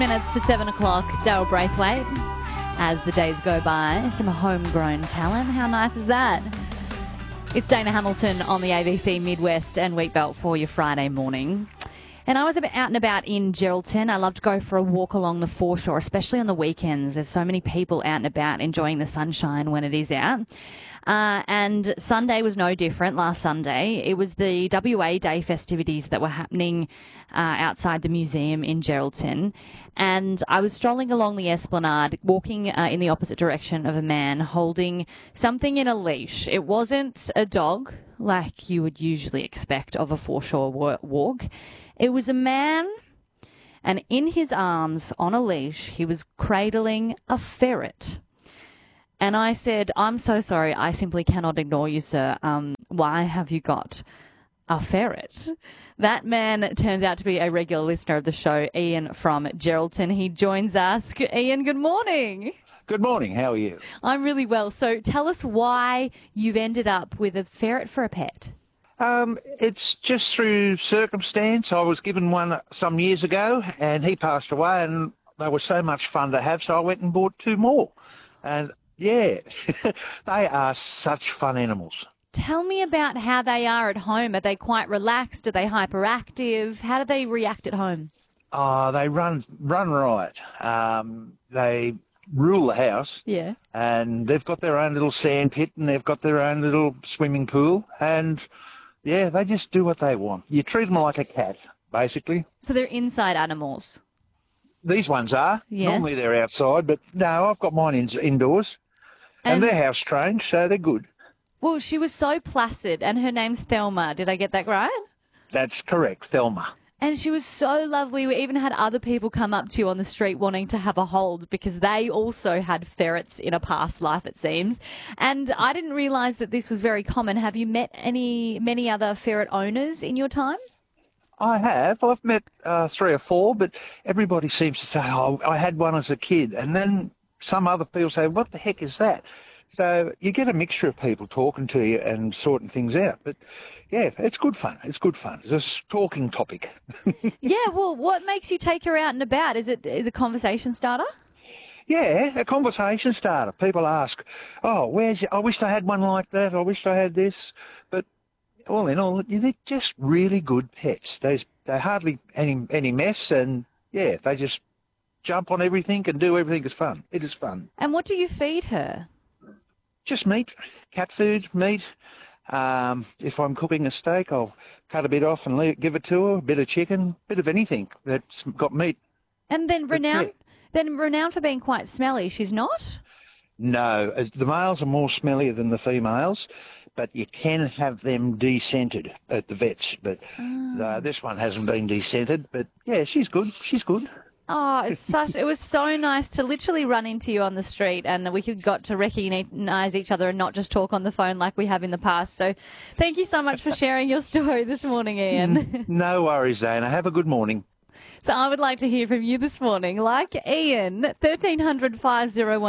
Minutes to 7 o'clock, Daryl Braithwaite. As the days go by, some homegrown talent. How nice is that? It's Dana Hamilton on the ABC Midwest and Wheatbelt for your Friday morning. And I was out and about in Geraldton. I love to go for a walk along the foreshore, especially on the weekends. There's so many people out and about enjoying the sunshine when it is out. And Sunday was no different last Sunday. It was the WA Day festivities that were happening outside the museum in Geraldton. And I was strolling along the esplanade, walking in the opposite direction of a man holding something in a leash. It wasn't a dog like you would usually expect of a foreshore walk. It was a man, and in his arms, on a leash, he was cradling a ferret. And I said, "I'm so sorry, I simply cannot ignore you, sir. Why have you got a ferret?" That man turns out to be a regular listener of the show, Ian from Geraldton. He joins us. Ian, good morning. Good morning. How are you? I'm really well. So tell us why you've ended up with a ferret for a pet. It's just through circumstance. I was given one some years ago and he passed away and they were so much fun to have, so I went and bought two more. And yeah, they are such fun animals. Tell me about how they are at home. Are they quite relaxed? Are they hyperactive? How do they react at home? They run riot. They rule the house. Yeah. And they've got their own little sand pit and they've got their own little swimming pool. And yeah, they just do what they want. You treat them like a cat, basically. So they're inside animals? These ones are. Yeah. Normally they're outside, but no, I've got mine indoors. And they're house trained, so they're good. Well, she was so placid, and her name's Thelma. Did I get that right? That's correct, Thelma. And she was so lovely. We even had other people come up to you on the street wanting to have a hold because they also had ferrets in a past life, it seems. And I didn't realise that this was very common. Have you met many other ferret owners in your time? I have. I've met 3 or 4, but everybody seems to say, "Oh, I had one as a kid." And then some other people say, "What the heck is that?" So you get a mixture of people talking to you and sorting things out. But yeah, it's good fun. It's good fun. It's a talking topic. Yeah, well, what makes you take her out and about? Is it a conversation starter? Yeah, a conversation starter. People ask, "Oh, I wish I had one like that. I wish I had this." But all in all, they're just really good pets. They're hardly any mess, and yeah, they just jump on everything and do everything. It's fun. It is fun. And what do you feed her? Just meat, cat food, meat. If I'm cooking a steak, I'll cut a bit off and give it to her. A bit of chicken, a bit of anything that's got meat. And then renowned for being quite smelly. She's not? No, the males are more smellier than the females, but you can have them descented at the vets. But this one hasn't been descented. But yeah, she's good. She's good. Oh, it was so nice to literally run into you on the street and we got to recognise each other and not just talk on the phone like we have in the past. So thank you so much for sharing your story this morning, Ian. No worries, Dana. Have a good morning. So I would like to hear from you this morning. Like Ian, 1300 501